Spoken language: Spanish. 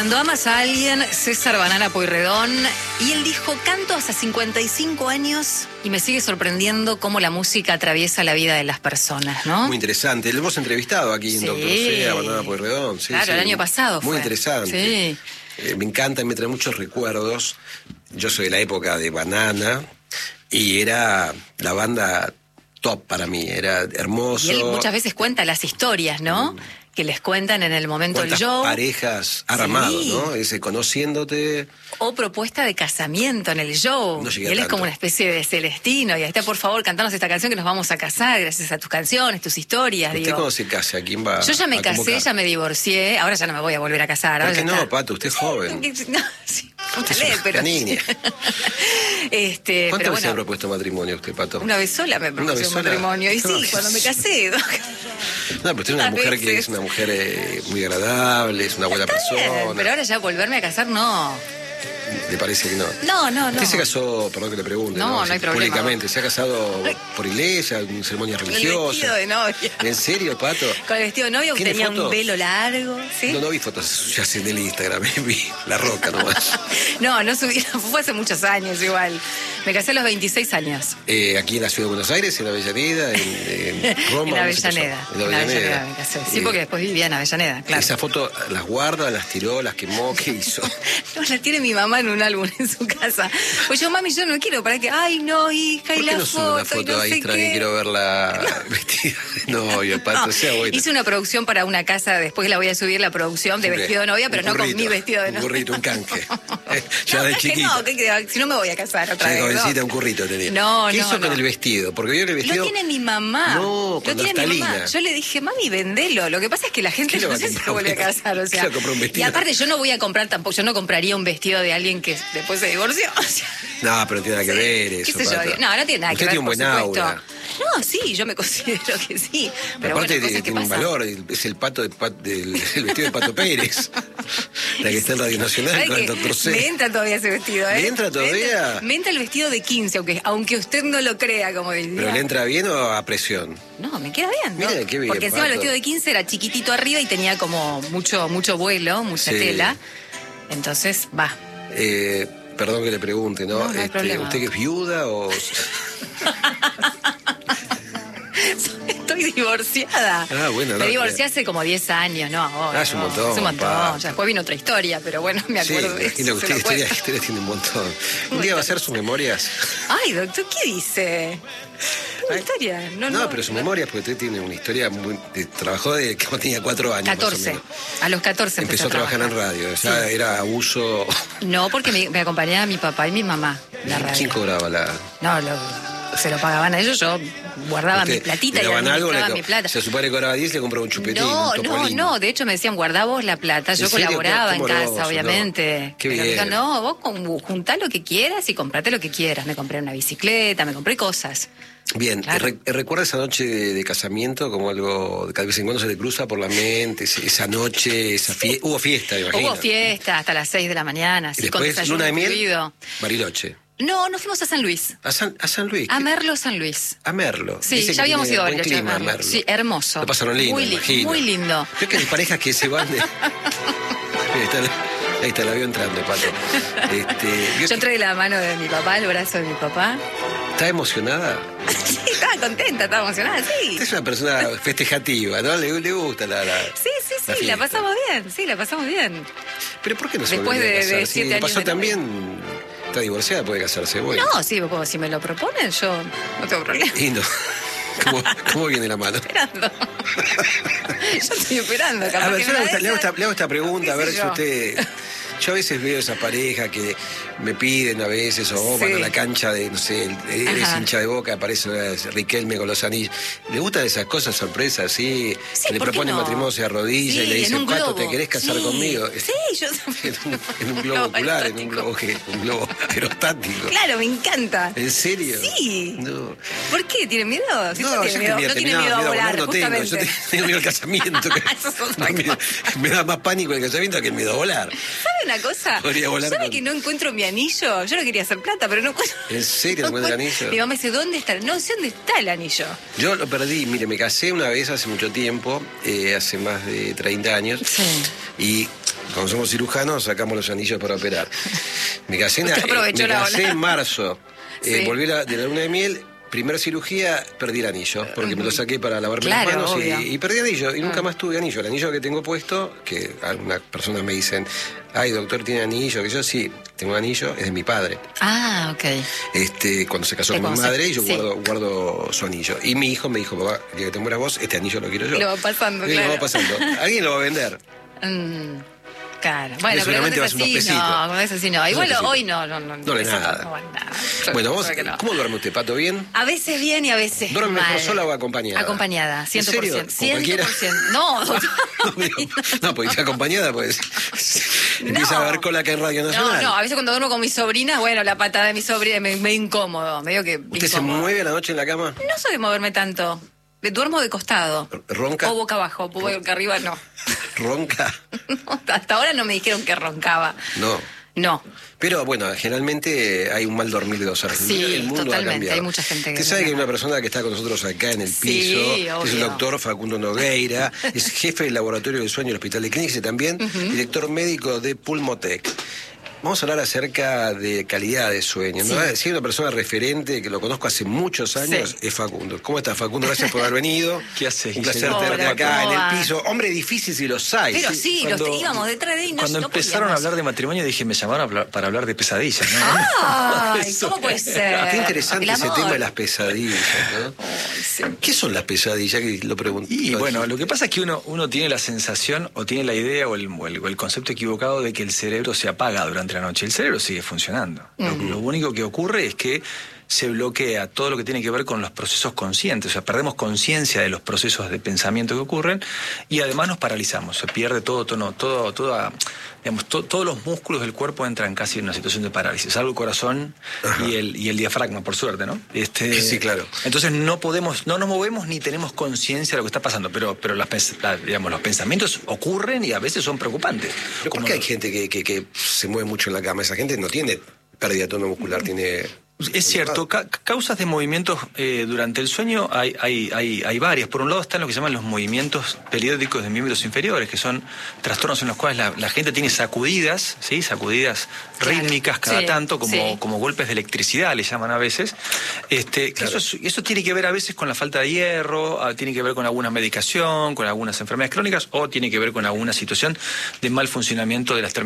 Cuando amas a alguien, César Banana Pueyrredón, y él dijo, canto hasta 55 años y me sigue sorprendiendo cómo la música atraviesa la vida de las personas, ¿no? Muy interesante. Lo hemos entrevistado aquí en Doctor C, a Banana Pueyrredón. Sí, claro, sí. El año pasado Muy fue. interesante. Sí. Me encanta, me trae muchos recuerdos. Yo soy de la época de Banana y era la banda top para mí, era hermoso. Y él muchas veces cuenta las historias, ¿no? Que les cuentan en el momento del show. Parejas armado, ¿no? Ese conociéndote. O propuesta de casamiento en el show. No y llegué a él es tanto. como una especie de Celestino. Y ahí está, por favor, cantanos esta canción que nos vamos a casar gracias a tus canciones, tus historias. ¿Usted Digo. cuando se case? ¿A quién va? Yo ya me a casé, convocar? ya me divorcié. Ahora ya no me voy a volver a casar. ¿Por Ahora qué ya no, está. Pato? Usted es joven. No, sí, Usted es póngale, una pero niña. ¿Cuántas ¿Cuántas pero veces ha bueno, propuesto matrimonio usted, Pato? una vez sola me ¿Una vez propuso sola? matrimonio. Y No, sí, cuando me casé. No, pero usted es una Unas mujer que veces. es una mujer muy agradable, es una buena Bien, persona. pero ahora ya volverme a casar, no. ¿Le parece que no? No. Usted se casó, perdón que le pregunte, No, no hay problema. públicamente, ¿se ha casado por iglesia, en ceremonias Con el vestido religiosas? de novia. ¿En serio, Pato? Con el vestido de novia, que ¿Tiene tenía fotos? un velo largo, ¿sí? No vi fotos suyas en el Instagram, vi la roca nomás. No subí, fue hace muchos años igual. Me casé a los 26 años. Aquí en la ciudad de Buenos Aires, en Avellaneda, en Roma. En ¿dónde se casó? Avellaneda. En En Avellaneda me casé. Sí, porque después vivía en Avellaneda, claro. ¿Esa foto las guarda, las tiró, las quemó? ¿Qué hizo? No, la tiene mi mamá en un álbum en su casa. Pues yo, mami, yo no quiero, ¿para qué? Ay, no, hija, y ¿Por qué la no sube foto, una y foto no ahí sé extraña y qué. quiero verla vestida de novia, Pato? No, Sea buena. hice una producción para una casa, después la voy a subir la producción de Siempre vestido de novia, pero un no con burrito, mi vestido de novia. Un burrito, un canje. Ya No, de es que chiquita. no, si no me voy a casar otra Ya de vez. jovencita, ¿no? un currito tenía. No, ¿Qué hizo no. con el vestido? Porque vio que el vestido... Lo tiene mi mamá. No, Lo con tiene mi mamá. naftalina. Yo le dije, mami, vendelo. Lo que pasa es que la gente ¿Qué le va no a sé si comprar se vuelve a un vestido? casar. O sea. ¿Qué le va a comprar un vestido? Y aparte, yo no voy a comprar tampoco, yo no compraría un vestido de alguien que después se divorció. O sea, No, pero tiene nada que ver eso, ¿qué sé yo? Pato. No tiene nada Usted que ver, tiene un por buen supuesto. aura. No, sí, yo me considero que sí. Pero Aparte bueno, cosas que tiene un pasan. valor, es el pato el vestido de Pato Pérez. La que está en Radio Nacional ¿Sabe con el qué? Dr. C. Me entra todavía ese vestido, ¿eh? ¿Le entra todavía? Me entra el vestido de 15, aunque usted no lo crea, como diría. ¿Pero le entra bien o a presión? No, me queda bien, ¿no? Mira, qué bien, porque encima el Pato. vestido de 15 era chiquitito arriba y tenía como mucho vuelo, mucha Sí. tela. Entonces, va. Perdón que le pregunte, ¿no? No hay problema. ¿Usted que es viuda o...? Estoy divorciada. Ah, bueno, no, Me divorcié hace como 10 años, ¿no? Ahora, Ah, es un no, montón, Es un montón. pa. Ya después vino otra historia, pero bueno, me Sí, acuerdo de eso. imagino que se usted lo cuento. historias tiene un montón. Un día va a hacer sus memorias. Ay, doctor, ¿qué dice? Una historia. No, pero sus memorias, porque usted tiene una historia muy... trabajó de que tenía 4 años. más o 14. menos. A los 14 Empezó a trabajar en radio. Ya era abuso... No, porque me acompañaba mi papá y mi mamá la radio. ¿Quién cobraba la...? No, se lo pagaban a ellos, yo guardaba mi Usted, platita ¿le y daban algo? administraba mi plata. Si a su padre cobraba 10, le compraba un chupetín, No, un topolino. no, de hecho me decían, guardá vos la plata, yo ¿En serio? colaboraba en ¿Cómo casa, hermoso, obviamente. no? Qué Pero bien. dijo, no, vos juntá lo que quieras y comprate lo que quieras. Me compré una bicicleta, me compré cosas. Bien, Claro. ¿recuerda esa noche de casamiento como algo que de vez en cuando se le cruza por la mente? Esa noche, hubo fiesta, me imagino. Hubo fiesta hasta las 6 de la mañana, Y así, con después, desayuno luna de miel, incluido. Bariloche. No, nos fuimos a San Luis. A San Luis. A Merlo, San Luis. A Merlo. Sí, Dice ya que habíamos tiene ido a buen Bariloche, clima, a Merlo. Sí, hermoso. Lo pasaron lindo, Muy me imagino. muy lindo. Creo que hay parejas que se van de... Ahí está, la veo entrando, Pato. ¿Vio Yo que entré de la mano de mi papá, el brazo de mi papá. ¿Está emocionada? Sí, estaba contenta, estaba emocionada, sí. Usted es una persona festejativa, ¿no? Le gusta la Sí, la fiesta. pasamos bien, sí, la pasamos bien. Pero ¿por qué no se Después volvió a de casar? 7 Si años pasó de también, está divorciada, puede casarse. Bueno. No, sí, si me lo proponen, yo no tengo problema. Y no. ¿Cómo viene la mano? Esperando. Yo estoy esperando, capaz A ver, que yo me le la hago esta pregunta, a ¿Qué ver sé si yo? usted... Yo a veces veo esa pareja que me piden a veces, o van Sí. a la cancha de, no sé, eres Ajá. hincha de Boca, aparece Riquelme con los anillos. ¿Le gustan esas cosas sorpresas, sí? Sí, Que le ¿por qué proponen no? matrimonio, se arrodilla y Sí, le en dicen, un Pato, globo. ¿te querés casar Sí. conmigo? Sí, yo En un globo ocular, en un globo aerostático. Claro, me encanta. ¿En serio? Sí. No. ¿Por qué? ¿Tiene miedo? Si No, tiene yo miedo, no tiene terminaba, miedo a volar, no tengo. Yo justamente. tengo miedo al casamiento. Eso es otra No, cosa. me da más pánico el casamiento que el miedo a volar. ¿Sabe una cosa? Podría volar ¿Sabe con- que no encuentro mi anillo? Yo no quería hacer plata, pero no encuentro... ¿En serio no encuentra el anillo? Mi mamá dice, ¿dónde está? No sé dónde está el anillo. Yo lo perdí, mire, me casé una vez hace mucho tiempo, hace más de 30 años. Sí. Y Cuando somos cirujanos, sacamos los anillos para operar. Me casé, Usted aprovechó la ola. en marzo. Sí. Volví de la luna de miel. Primera cirugía, perdí el anillo, porque me lo saqué para lavarme Claro, las manos obvio. y perdí el anillo. Y nunca más tuve anillo. El anillo que tengo puesto, que algunas personas me dicen, ay, doctor, ¿tiene anillo? Que yo sí, tengo un anillo, es de mi padre. Ah, ok. Cuando se casó con mi madre, y yo sí. guardo su anillo. Y mi hijo me dijo, papá, que te mueras vos, este anillo lo quiero yo. Lo va pasando, Y claro. lo va pasando. Alguien lo va a vender. Claro, bueno, pero seguramente no va a es ser unos así, pesitos. no es así, no. Igual pesitos. hoy no. No le eso nada. no vale nada. Yo Bueno, vamos, creo que no. ¿cómo duerme usted, Pato? ¿Bien? A veces bien y a veces ¿Duerme mal. mejor sola o acompañada? Acompañada, 100%. ¿En serio? ¿Con cualquiera? 100%. No, No, porque está acompañada, pues. Empieza a ver cola acá en Radio Nacional. No, a veces cuando duermo con mis sobrinas, bueno, la patada de mi sobrina me incómodo, medio que ¿Usted se incómodo. mueve a la noche en la cama? No soy de moverme tanto. Duermo de costado. ¿Ronca? O boca abajo, boca arriba no. ¿Ronca? No, hasta ahora no me dijeron que roncaba. No. No. Pero bueno, generalmente hay un mal dormir de 2 horas. Sí, El mundo totalmente, ha cambiado. hay mucha gente que Usted sabe que hay una persona que está con nosotros acá en el Sí, piso, es el obvio. doctor Facundo Nogueira, es jefe del laboratorio del sueño del Hospital de Clínicas y también director médico de Pulmotec. Vamos a hablar acerca de calidad de sueño, ¿no? Sí. Si hay una persona referente que lo conozco hace muchos años, Sí. es Facundo. ¿Cómo estás, Facundo? Gracias por haber venido. ¿Qué haces, Un placer Guillermo? tenerte Hola, acá ¿cómo en va? el piso. Hombre difícil si los hay. Pero sí, Cuando- íbamos detrás de él y no Cuando no empezaron a podíamos. hablar de matrimonio dije, me llamaron para hablar de pesadillas, ¿no? Ay, ¿cómo puede ser? Qué interesante El ese amor. tema de las pesadillas, ¿no? Ay, sí. ¿Qué son las pesadillas? Que lo pregunto. Y bueno, lo que pasa es que uno tiene la sensación o tiene la idea o el concepto equivocado de que el cerebro se apaga durante la noche. El cerebro sigue funcionando. Lo único que ocurre es que se bloquea todo lo que tiene que ver con los procesos conscientes, o sea, perdemos conciencia de los procesos de pensamiento que ocurren y además nos paralizamos, se pierde todos los músculos del cuerpo entran casi en una situación de parálisis, salvo el corazón y el diafragma, por suerte, ¿no? Sí, claro. Entonces no nos movemos ni tenemos conciencia de lo que está pasando, pero los pensamientos ocurren y a veces son preocupantes. ¿Pero por qué hay gente que se mueve mucho en la cama? Esa gente no tiene pérdida de tono muscular, tiene... Es cierto, causas de movimientos durante el sueño hay varias. Por un lado están lo que se llaman los movimientos periódicos de miembros inferiores, que son trastornos en los cuales la gente tiene sacudidas, ¿sí? Sacudidas Claro. rítmicas cada Sí, tanto, sí. como golpes de electricidad le llaman a veces. Que Claro. eso tiene que ver a veces con la falta de hierro, tiene que ver con alguna medicación, con algunas enfermedades crónicas, o tiene que ver con alguna situación de mal funcionamiento de las